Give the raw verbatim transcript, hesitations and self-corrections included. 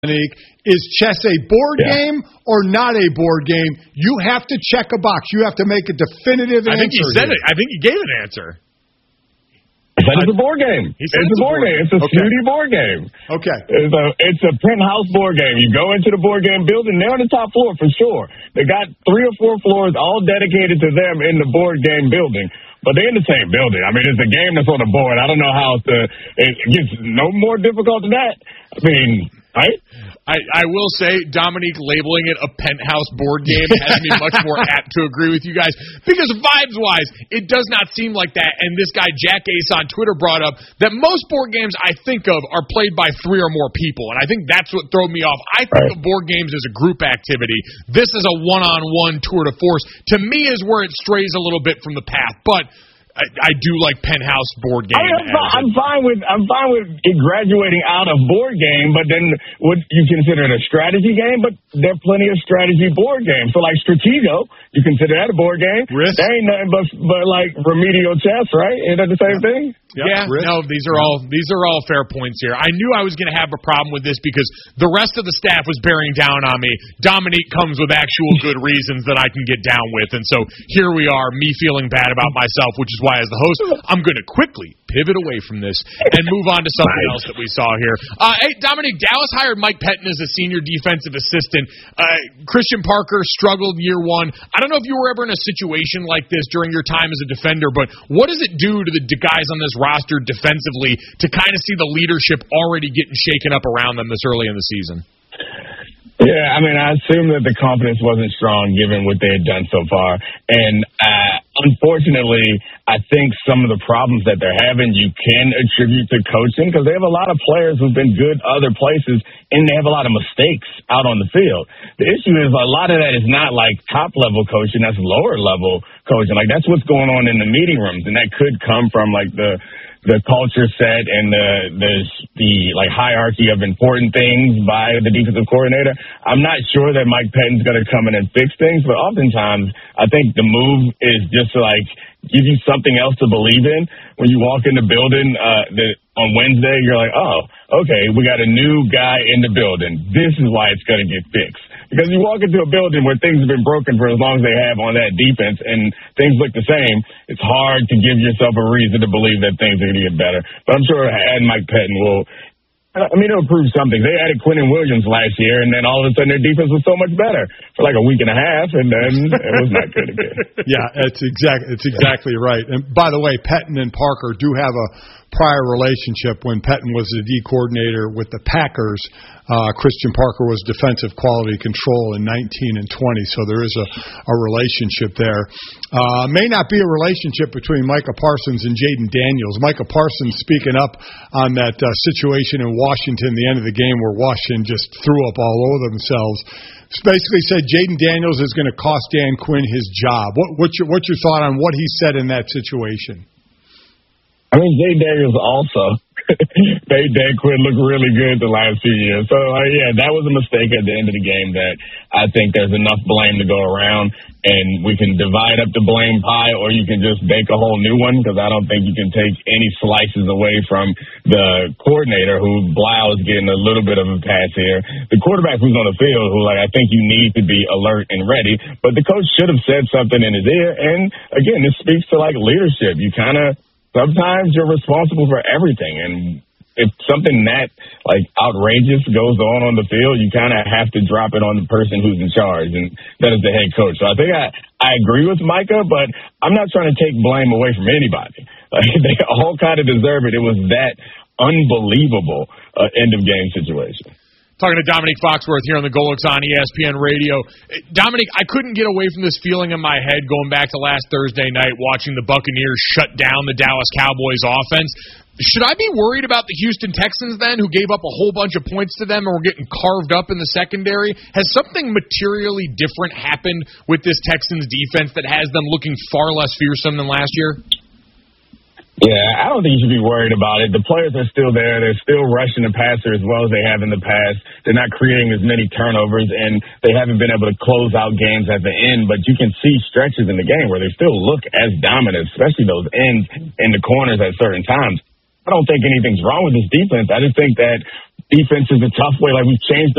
Dominique, is chess a board yeah. game or not a board game? You have to check a box. You have to make a definitive I answer. I think he said here. it. I think he gave an answer. He said it's a board game. He It's, said it's a board game. It's a okay. snooty board game. Okay. It's a, it's a penthouse board game. You go into the board game building, they're on the top floor for sure. They got three or four floors all dedicated to them in the board game building. But they're in the same building. I mean, it's a game that's on the board. I don't know how to, it gets no more difficult than that. I mean, right? I, I will say, Dominique labeling it a penthouse board game has me much more apt to agree with you guys. Because vibes-wise, it does not seem like that. And this guy, Jack Ace, on Twitter brought up that most board games I think of are played by three or more people. And I think that's what threw me off. I think right. of board games as a group activity. This is a one-on-one tour de force. To me is where it strays a little bit from the path. But I, I do like penthouse board game. I mean, I'm, fi- I'm fine with I'm fine with it graduating out of board game, but then would you consider it a strategy game? But there are plenty of strategy board games. So like Stratego, you consider that a board game? Risk. That ain't nothing but but like remedial chess, right? Ain't that the same thing? Yep. Yeah, Risk. no, these are all these are all fair points here. I knew I was going to have a problem with this because the rest of the staff was bearing down on me. Dominique comes with actual good reasons that I can get down with, and so here we are, me feeling bad about myself, which is why, as the host, I'm going to quickly pivot away from this and move on to something else that we saw here. Uh, hey, Dominique, Dallas hired Mike Pettin as a senior defensive assistant. Uh, Christian Parker struggled year one. I don't know if you were ever in a situation like this during your time as a defender, but what does it do to the guys on this roster defensively to kind of see the leadership already getting shaken up around them this early in the season? Yeah, I mean, I assume that the confidence wasn't strong given what they had done so far. And uh, unfortunately, I think some of the problems that they're having you can attribute to coaching because they have a lot of players who've been good other places and they have a lot of mistakes out on the field. The issue is a lot of that is not like top-level coaching. That's lower-level coaching. Like, that's what's going on in the meeting rooms, and that could come from, like, the – the culture set and the, the the like hierarchy of important things by the defensive coordinator. I'm not sure that Mike Pettin's going to come in and fix things, but oftentimes I think the move is just to like give you something else to believe in. When you walk in the building uh, the, on Wednesday, you're like, oh, okay, we got a new guy in the building. This is why it's going to get fixed. Because you walk into a building where things have been broken for as long as they have on that defense and things look the same, it's hard to give yourself a reason to believe that things are going to get better. But I'm sure adding Mike Pettin will, I mean, it'll prove something. They added Quentin Williams last year, and then all of a sudden their defense was so much better for like a week and a half, and then it was not good again. Yeah, it's exactly it's exactly right. And by the way, Pettin and Parker do have a prior relationship. When Pettin was the D coordinator with the Packers, uh, Christian Parker was defensive quality control in nineteen and twenty, so there is a, a relationship there. Uh, may not be a relationship between Micah Parsons and Jaden Daniels. Micah Parsons speaking up on that uh, situation in Washington, the end of the game where Washington just threw up all over themselves. Basically said Jaden Daniels is going to cost Dan Quinn his job. What, what's your what's your thought on what he said in that situation? I mean, Jaden Daniels also made Dan Quinn look really good the last few years. So, uh, yeah, that was a mistake at the end of the game that I think there's enough blame to go around, and we can divide up the blame pie or you can just bake a whole new one because I don't think you can take any slices away from the coordinator who Blau is getting a little bit of a pass here. The quarterback who's on the field who, like, I think you need to be alert and ready, but the coach should have said something in his ear, and, again, this speaks to, like, leadership. You kind of sometimes you're responsible for everything, and if something that, like, outrageous goes on on the field, you kind of have to drop it on the person who's in charge, and that is the head coach. So I think I, I agree with Micah, but I'm not trying to take blame away from anybody. Like, they all kind of deserve it. It was that unbelievable uh, end-of-game situation. Talking to Dominique Foxworth here on the Golix on E S P N Radio. Dominique, I couldn't get away from this feeling in my head going back to last Thursday night watching the Buccaneers shut down the Dallas Cowboys offense. Should I be worried about the Houston Texans then, who gave up a whole bunch of points to them and were getting carved up in the secondary? Has something materially different happened with this Texans defense that has them looking far less fearsome than last year? Yeah, I don't think you should be worried about it. The players are still there. They're still rushing the passer as well as they have in the past. They're not creating as many turnovers, and they haven't been able to close out games at the end. But you can see stretches in the game where they still look as dominant, especially those ends and the corners at certain times. I don't think anything's wrong with this defense. I just think that defense is a tough way. Like, we've changed the